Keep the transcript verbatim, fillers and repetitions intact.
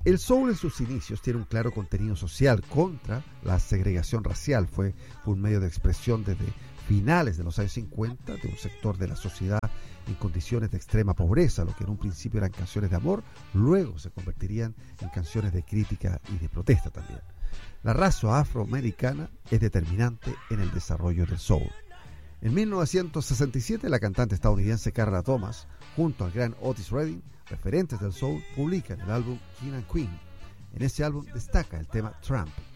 El soul en sus inicios tiene un claro contenido social contra la segregación racial. Fue un medio de expresión desde finales de los años cincuenta de un sector de la sociedad en condiciones de extrema pobreza. Lo que en un principio eran canciones de amor, luego se convertirían en canciones de crítica y de protesta también. La raza afroamericana es determinante en el desarrollo del soul. En mil novecientos sesenta y siete, la cantante estadounidense Carla Thomas, junto al gran Otis Redding, referentes del soul, publican el álbum King and Queen. En ese álbum destaca el tema Tramp.